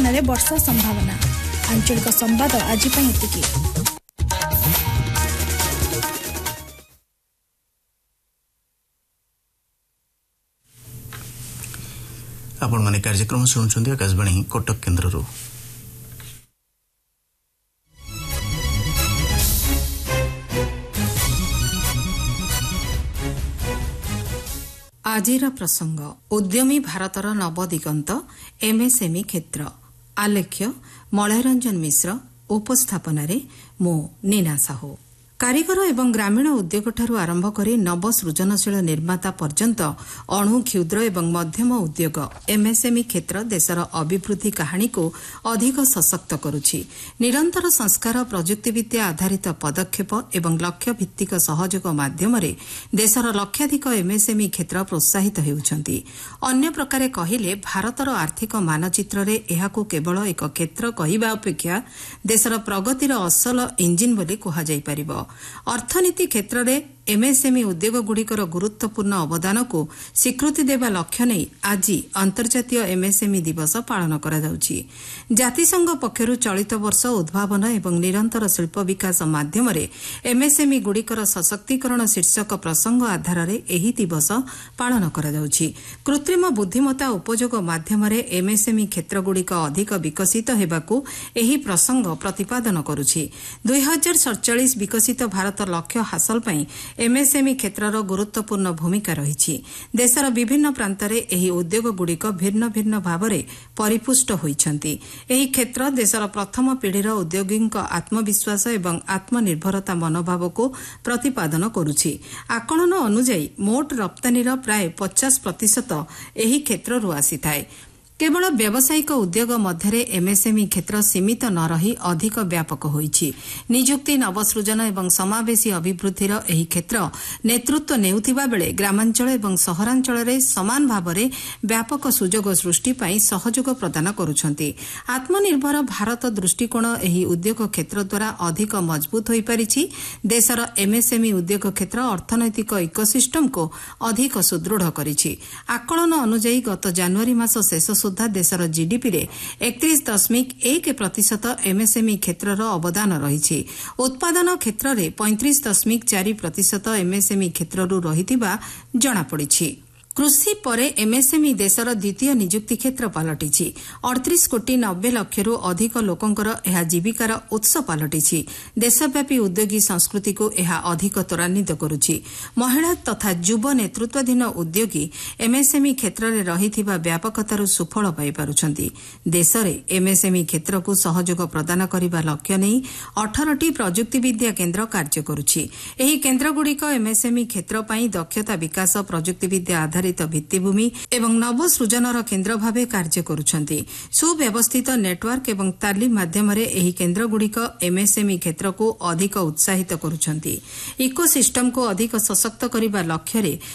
ସ୍ଥାନରେ ବର୍ଷା ସମ୍ଭାବନା। ଆଞ୍ଚଳିକ ସମ୍ବାଦ ଆଜି ପାଇଁ ଏତିକି। ଆପଣମାନେ କାର୍ଯ୍ୟକ୍ରମ ଶୁଣୁଛନ୍ତି ଆକାଶବାଣୀ କଟକ କେନ୍ଦ୍ରରୁ। ଆଜିର ପ୍ରସଙ୍ଗ ଉଦ୍ୟମୀ ଭାରତର ନବଦିଗନ୍ତ ଏମ୍ଏସ୍ଏମ୍ଇ କ୍ଷେତ୍ର। ଆଲେଖ୍ୟ ମଳୟରଞ୍ଜନ ମିଶ୍ର। ଉପସ୍ଥାପନାରେ ମୁଁ ନୀନା ସାହୁ। କାରିଗର ଏବଂ ଗ୍ରାମୀଣ ଉଦ୍ୟୋଗଠାରୁ ଆରମ୍ଭ କରି ନବସୃଜନଶୀଳ ନିର୍ମାତା ପର୍ଯ୍ୟନ୍ତ ଅଣୁ କ୍ଷୁଦ୍ର ଏବଂ ମଧ୍ୟମ ଉଦ୍ୟୋଗ ଏମ୍ଏସ୍ଏମ୍ଇ କ୍ଷେତ୍ର ଦେଶର ଅଭିବୃଦ୍ଧି କାହାଣୀକୁ ଅଧିକ ସଶକ୍ତ କରୁଛି। ନିରନ୍ତର ସଂସ୍କାର, ପ୍ରଯୁକ୍ତିବିଦ୍ୟା ଆଧାରିତ ପଦକ୍ଷେପ ଏବଂ ଲକ୍ଷ୍ୟଭିତ୍ତିକ ସହଯୋଗ ମାଧ୍ୟମରେ ଦେଶର ଲକ୍ଷାଧିକ ଏମ୍ଏସ୍ଏମ୍ଇ କ୍ଷେତ୍ର ପ୍ରୋତ୍ସାହିତ ହେଉଛନ୍ତି। ଅନ୍ୟ ପ୍ରକାରେ କହିଲେ ଭାରତର ଆର୍ଥିକ ମାନଚିତ୍ରରେ ଏହାକୁ କେବଳ ଏକ କ୍ଷେତ୍ର କହିବା ଅପେକ୍ଷା ଦେଶର ପ୍ରଗତିର ଅସଲ ଇଞ୍ଜିନ୍ ବୋଲି କୁହାଯାଇପାରିବ। ଅର୍ଥନୀତି କ୍ଷେତ୍ରରେ ଏମ୍ଏସ୍ଏମ୍ଇ ଉଦ୍ୟୋଗଗୁଡ଼ିକର ଗୁରୁତ୍ୱପୂର୍ଣ୍ଣ ଅବଦାନକୁ ସ୍ୱୀକୃତି ଦେବା ଲକ୍ଷ୍ୟ ନେଇ ଆଜି ଅନ୍ତର୍ଜାତୀୟ ଏମ୍ଏସ୍ଏମ୍ଇ ଦିବସ ପାଳନ କରାଯାଉଛି। ଜାତିସଂଘ ପକ୍ଷରୁ ଚଳିତ ବର୍ଷ ଉଦ୍ଭାବନ ଏବଂ ନିରନ୍ତର ଶିଳ୍ପ ବିକାଶ ମାଧ୍ୟମରେ ଏମ୍ଏସ୍ଏମ୍ଇଗୁଡ଼ିକର ସଶକ୍ତିକରଣ ଶୀର୍ଷକ ପ୍ରସଙ୍ଗ ଆଧାରରେ ଏହି ଦିବସ ପାଳନ କରାଯାଉଛି। କୃତ୍ରିମ ବୁଦ୍ଧିମତ୍ତା ଉପଯୋଗ ମାଧ୍ୟମରେ ଏମ୍ଏସ୍ଏମ୍ଇ କ୍ଷେତ୍ରଗୁଡ଼ିକ ଅଧିକ ବିକଶିତ ହେବାକୁ ଏହି ପ୍ରସଙ୍ଗ ପ୍ରତିପାଦନ କରୁଛି। 2047 ବିକଶିତ ଭାରତ ଲକ୍ଷ୍ୟ ହାସଲ ପାଇଁ ଏମ୍ଏସ୍ଏମ୍ଇ କ୍ଷେତ୍ରର ଗୁରୁତ୍ୱପୂର୍ଣ୍ଣ ଭୂମିକା ରହିଛି। ଦେଶର ବିଭିନ୍ନ ପ୍ରାନ୍ତରେ ଏହି ଉଦ୍ୟୋଗଗୁଡ଼ିକ ଭିନ୍ନ ଭିନ୍ନ ଭାବରେ ପରିପୁଷ୍ଟ ହୋଇଛନ୍ତି। ଏହି କ୍ଷେତ୍ର ଦେଶର ପ୍ରଥମ ପିଢ଼ିର ଉଦ୍ୟୋଗୀଙ୍କ ଆତ୍ମବିଶ୍ୱାସ ଏବଂ ଆତ୍ମନିର୍ଭରତା ମନୋଭାବକୁ ପ୍ରତିପାଦନ କରୁଛି। ଆକଳନ ଅନୁଯାୟୀ ମୋଟ ରପ୍ତାନୀର ପ୍ରାୟ 50% ଏହି କ୍ଷେତ୍ରରୁ ଆସିଥାଏ। କେବଳ ବ୍ୟବସାୟିକ ଉଦ୍ୟୋଗ ମଧ୍ୟରେ ଏମ୍ଏସ୍ଏମ୍ଇ କ୍ଷେତ୍ର ସୀମିତ ନ ରହି ଅଧିକ ବ୍ୟାପକ ହୋଇଛି। ନିଯୁକ୍ତି, ନବସୃଜନ ଏବଂ ସମାବେଶୀ ଅଭିବୃଦ୍ଧିର ଏହି କ୍ଷେତ୍ର ନେତୃତ୍ୱ ନେଉଥିବା ବେଳେ ଗ୍ରାମାଞ୍ଚଳ ଏବଂ ସହରାଞ୍ଚଳରେ ସମାନ ଭାବରେ ବ୍ୟାପକ ସୁଯୋଗ ସୃଷ୍ଟି ପାଇଁ ସହଯୋଗ ପ୍ରଦାନ କରୁଛନ୍ତି। ଆତ୍ମନିର୍ଭର ଭାରତ ଦୃଷ୍ଟିକୋଣ ଏହି ଉଦ୍ୟୋଗ କ୍ଷେତ୍ର ଦ୍ୱାରା ଅଧିକ ମଜବୁତ ହୋଇପାରିଛି। ଦେଶର ଏମ୍ଏସ୍ଏମ୍ଇ ଉଦ୍ୟୋଗ କ୍ଷେତ୍ର ଅର୍ଥନୈତିକ ଇକୋସିଷ୍ଟମକୁ ଅଧିକ ସୁଦୃଢ଼ କରିଛି। ଆକଳନ ଅନୁଯାୟୀ ଗତ ଜାନୁଆରୀ ମାସ ଶେଷ ସୁଦ୍ଧା ଦେଶର ଜିଡିପିରେ 31.1% ଏମ୍ଏସ୍ଏମ୍ଇ କ୍ଷେତ୍ରର ଅବଦାନ ରହିଛି। ଉତ୍ପାଦନ କ୍ଷେତ୍ରରେ 35.4% ଏମ୍ଏସ୍ଏମ୍ଇ କ୍ଷେତ୍ରରୁ ରହିଥିବା ଜଣାପଡ଼ିଛି। କୃଷି ପରେ ଏମ୍ଏସ୍ଏମ୍ଇ ଦେଶର ଦ୍ୱିତୀୟ ନିଯୁକ୍ତି କ୍ଷେତ୍ର ପାଲଟିଛି। 38.90 କୋଟି ଅଧିକ ଲୋକଙ୍କର ଏହା ଜୀବିକାର ଉତ୍ସ ପାଲଟିଛି। ଦେଶବ୍ୟାପୀ ଉଦ୍ୟୋଗୀ ସଂସ୍କୃତିକୁ ଏହା ଅଧିକ ତ୍ୱରାନ୍ୱିତ କରୁଛି। ମହିଳା ତଥା ଯୁବ ନେତୃତ୍ୱାଧୀନ ଉଦ୍ୟୋଗୀ ଏମ୍ଏସ୍ଏମ୍ଇ କ୍ଷେତ୍ରରେ ରହିଥିବା ବ୍ୟାପକତାରୁ ସୁଫଳ ପାଇପାରୁଛନ୍ତି। ଦେଶରେ ଏମ୍ଏସ୍ଏମ୍ଇ କ୍ଷେତ୍ରକୁ ସହଯୋଗ ପ୍ରଦାନ କରିବା ଲକ୍ଷ୍ୟ ନେଇ 18ଟି ପ୍ରଯୁକ୍ତିବିଦ୍ୟା କେନ୍ଦ୍ର କାର୍ଯ୍ୟ କରୁଛି। ଏହି କେନ୍ଦ୍ରଗୁଡ଼ିକ ଏମ୍ଏସ୍ଏମ୍ଇ କ୍ଷେତ୍ର ପାଇଁ ଦକ୍ଷତା ବିକାଶ, ପ୍ରଯୁକ୍ତିବିଦ୍ୟା ଆଧାରିତ ଭିତ୍ତିଭୂମି ଏବଂ ନବସୃଜନର କେନ୍ଦ୍ର ଭାବେ କାର୍ଯ୍ୟ କରୁଛନ୍ତି। ସୁବ୍ୟବସ୍ଥିତ ନେଟୱାର୍କ ଏବଂ ତାଲିମ ମାଧ୍ୟମରେ ଏହି କେନ୍ଦ୍ରଗୁଡ଼ିକ ଏମ୍ଏସ୍ଏମ୍ଇ କ୍ଷେତ୍ରକୁ ଅଧିକ ଉତ୍ସାହିତ କରୁଛନ୍ତି। ଇକୋସିଷ୍ଟମକୁ ଅଧିକ ସଶକ୍ତ କରିବା ଲକ୍ଷ୍ୟରେ